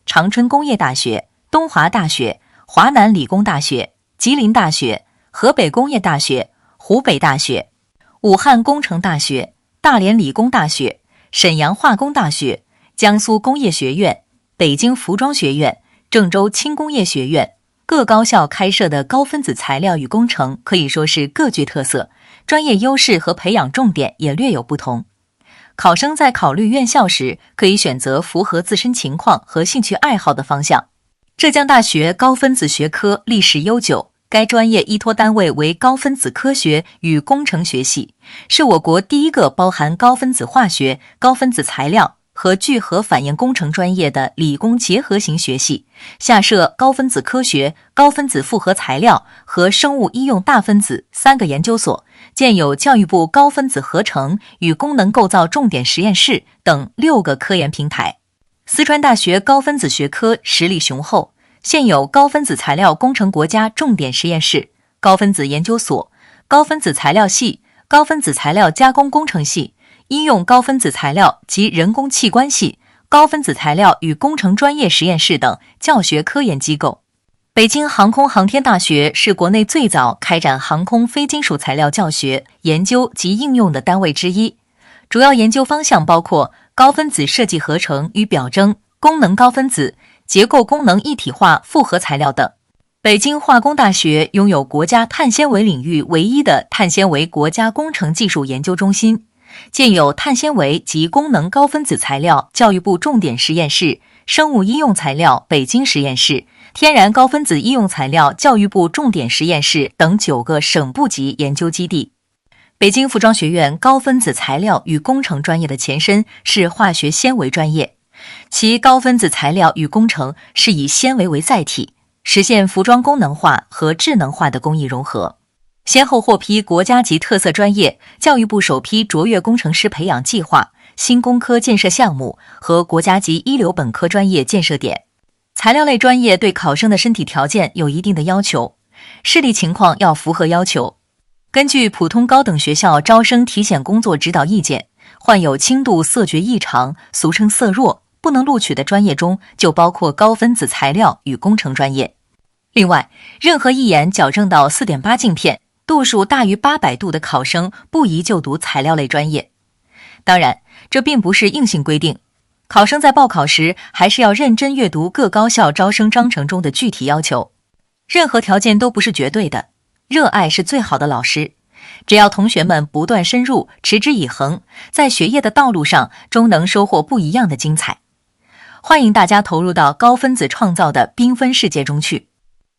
长春工业大学、东华大学、华南理工大学、吉林大学、河北工业大学、湖北大学、武汉工程大学、大连理工大学、沈阳化工大学、江苏工业学院、北京服装学院、郑州轻工业学院各高校开设的高分子材料与工程可以说是各具特色，专业优势和培养重点也略有不同。考生在考虑院校时，可以选择符合自身情况和兴趣爱好的方向。浙江大学高分子学科历史悠久，该专业依托单位为高分子科学与工程学系，是我国第一个包含高分子化学、高分子材料和聚合反应工程专业的理工结合型学系，下设高分子科学、高分子复合材料和生物医用大分子3个研究所，建有教育部高分子合成与功能构造重点实验室等6个科研平台。四川大学高分子学科实力雄厚，现有高分子材料工程国家重点实验室、高分子研究所、高分子材料系、高分子材料加工工程系、医用高分子材料及人工器官系、高分子材料与工程专业实验室等教学科研机构。北京航空航天大学是国内最早开展航空非金属材料教学、研究及应用的单位之一，主要研究方向包括高分子设计合成与表征、功能高分子、结构功能一体化复合材料等。北京化工大学拥有国家碳纤维领域唯一的碳纤维国家工程技术研究中心，建有碳纤维及功能高分子材料教育部重点实验室、生物医用材料北京实验室、天然高分子医用材料教育部重点实验室等9个省部级研究基地。北京服装学院高分子材料与工程专业的前身是化学纤维专业，其高分子材料与工程是以纤维为载体，实现服装功能化和智能化的工艺融合，先后获批国家级特色专业、教育部首批卓越工程师培养计划、新工科建设项目和国家级一流本科专业建设点。材料类专业对考生的身体条件有一定的要求，视力情况要符合要求。根据普通高等学校招生体检工作指导意见，患有轻度色觉异常，俗称色弱，不能录取的专业中就包括高分子材料与工程专业。另外，任何一眼矫正到 4.8 镜片，度数大于800度的考生不宜就读材料类专业。当然，这并不是硬性规定，考生在报考时还是要认真阅读各高校招生章程中的具体要求。任何条件都不是绝对的，热爱是最好的老师。只要同学们不断深入，持之以恒，在学业的道路上终能收获不一样的精彩。欢迎大家投入到高分子创造的缤纷世界中去。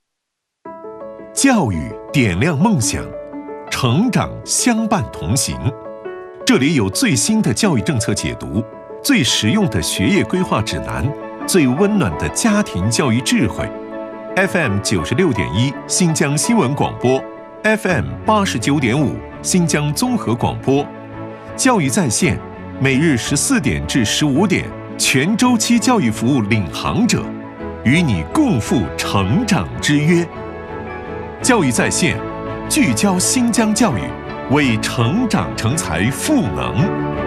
教育点亮梦想，成长相伴同行。这里有最新的教育政策解读，最实用的学业规划指南，最温暖的家庭教育智慧。FM 96.1新疆新闻广播， FM 89.5新疆综合广播，教育在线，每日14点至15点，全周期教育服务领航者，与你共赴成长之约。教育在线，聚焦新疆教育，为成长成才赋能。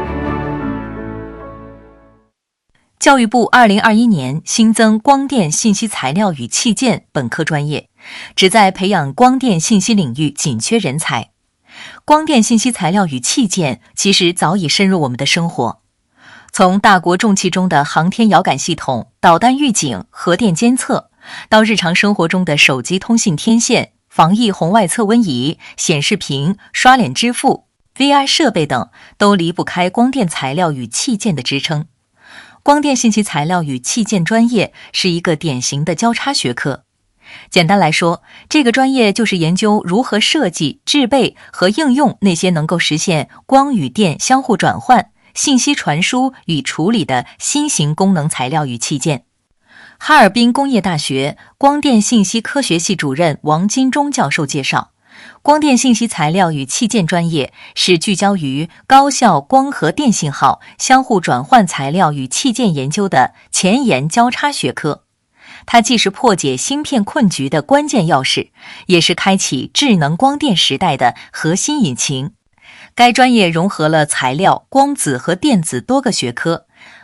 教育部2021年新增光电信息材料与器件本科专业，旨在培养光电信息领域紧缺人才。光电信息材料与器件其实早已深入我们的生活，从大国重器中的航天遥感系统、导弹预警、核电监测，到日常生活中的手机通信天线、防疫红外测温仪、显示屏、刷脸支付、VR 设备等，都离不开光电材料与器件的支撑。光电信息材料与器件专业是一个典型的交叉学科。简单来说，这个专业就是研究如何设计、制备和应用那些能够实现光与电相互转换、信息传输与处理的新型功能材料与器件。哈尔滨工业大学光电信息科学系主任王金忠教授介绍，光电信息材料与器件专业是聚焦于高效光和电信号相互转换材料与器件研究的前沿交叉学科。它既是破解芯片困局的关键钥匙，也是开启智能光电时代的核心引擎。该专业融合了材料、光子和电子多个学科，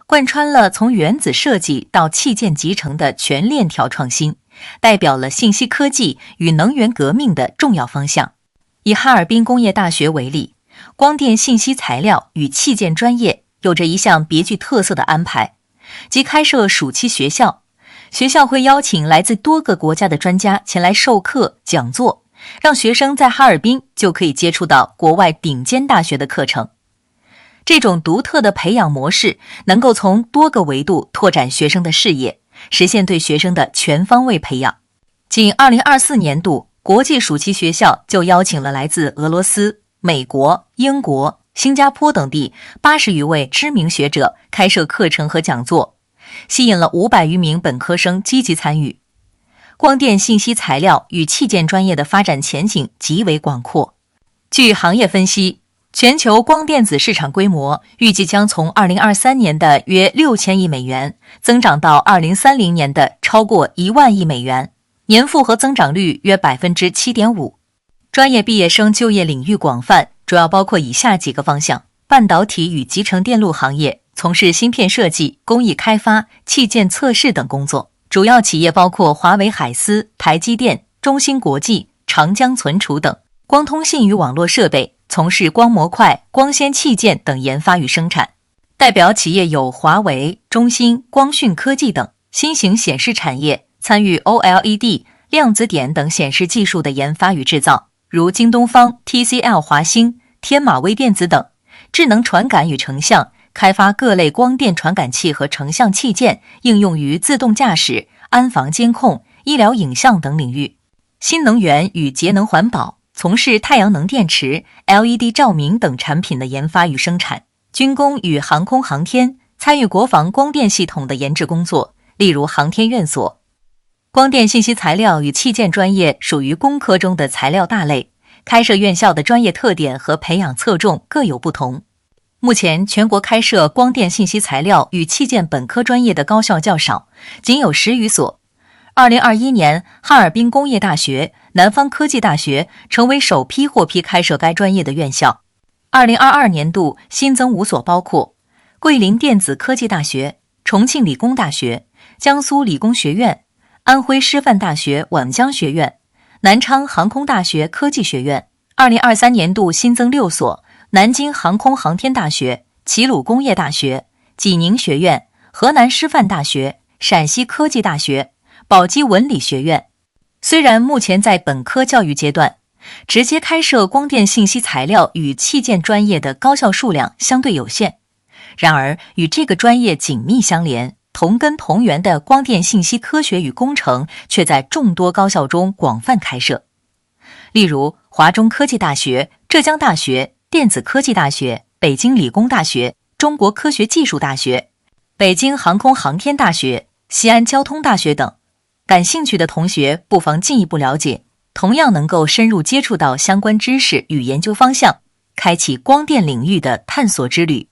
贯穿了从原子设计到器件集成的全链条创新，代表了信息科技与能源革命的重要方向。以哈尔滨工业大学为例，光电信息材料与器件专业有着一项别具特色的安排，即开设暑期学校。学校会邀请来自多个国家的专家前来授课讲座，让学生在哈尔滨就可以接触到国外顶尖大学的课程。这种独特的培养模式能够从多个维度拓展学生的视野，实现对学生的全方位培养。仅2024年度，国际暑期学校就邀请了来自俄罗斯、美国、英国、新加坡等地80余位知名学者开设课程和讲座，吸引了500余名本科生积极参与。光电信息材料与器件专业的发展前景极为广阔。据行业分析，全球光电子市场规模预计将从2023年的约6000亿美元增长到2030年的超过1万亿美元，年复合增长率约 7.5%。 专业毕业生就业领域广泛，主要包括以下几个方向：半导体与集成电路行业，从事芯片设计、工艺开发、器件测试等工作，主要企业包括华为海思、台积电、中芯国际、长江存储等。光通信与网络设备，从事光模块、光纤器件等研发与生产，代表企业有华为、中芯、光讯科技等。新型显示产业，参与 OLED、量子点等显示技术的研发与制造，如京东方、TCL 华星、天马微电子等。智能传感与成像，开发各类光电传感器和成像器件，应用于自动驾驶、安防监控、医疗影像等领域。新能源与节能环保，从事太阳能电池、LED 照明等产品的研发与生产。军工与航空航天，参与国防光电系统的研制工作，例如航天院所。光电信息材料与器件专业属于工科中的材料大类，开设院校的专业特点和培养侧重各有不同。目前全国开设光电信息材料与器件本科专业的高校较少，仅有10余所。2021年，哈尔滨工业大学、南方科技大学成为首批获批开设该专业的院校。2022年度新增5所，包括桂林电子科技大学、重庆理工大学、江苏理工学院、安徽师范大学皖江学院、南昌航空大学科技学院。2023年度新增6所，南京航空航天大学、齐鲁工业大学、济宁学院、河南师范大学、陕西科技大学、宝鸡文理学院。虽然目前在本科教育阶段，直接开设光电信息材料与器件专业的高校数量相对有限，然而与这个专业紧密相连、同根同源的光电信息科学与工程却在众多高校中广泛开设。例如华中科技大学、浙江大学、电子科技大学、北京理工大学、中国科学技术大学、北京航空航天大学、西安交通大学等。感兴趣的同学不妨进一步了解，同样能够深入接触到相关知识与研究方向，开启光电领域的探索之旅。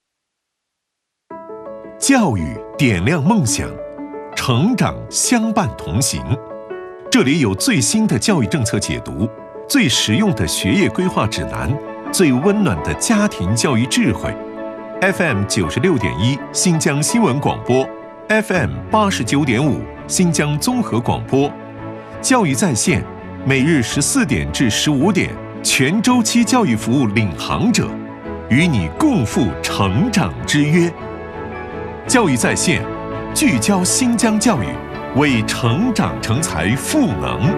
教育点亮梦想，成长相伴同行。这里有最新的教育政策解读，最实用的学业规划指南，最温暖的家庭教育智慧。FM 96.1新疆新闻广播， FM 89.5新疆综合广播，教育在线，每日14点至15点，全周期教育服务领航者，与你共赴成长之约。教育在线，聚焦新疆教育，为成长成才赋能。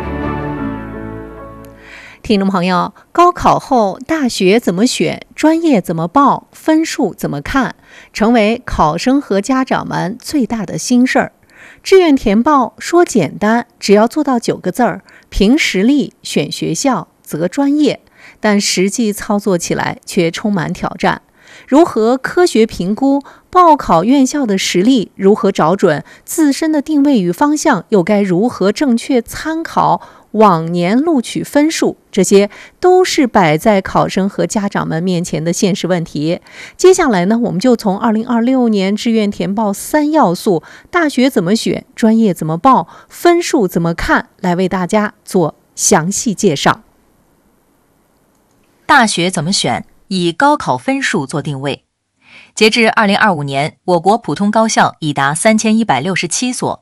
听众朋友，高考后大学怎么选，专业怎么报，分数怎么看，成为考生和家长们最大的心事儿。志愿填报说简单，只要做到9个字儿：凭实力选学校择专业，但实际操作起来却充满挑战。如何科学评估报考院校的实力？如何找准自身的定位与方向？又该如何正确参考往年录取分数？这些都是摆在考生和家长们面前的现实问题。接下来呢，我们就从2026年志愿填报3要素：大学怎么选，专业怎么报，分数怎么看，来为大家做详细介绍。 大学怎么选？以高考分数做定位。 截至2025年，我国普通高校已达3167所，